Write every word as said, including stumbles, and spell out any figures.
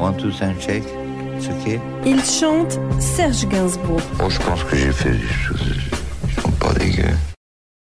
One, two, sound check. It's okay. Il chante Serge Gainsbourg. Oh, je pense que j'ai fait des choses qui sont pas dégueu.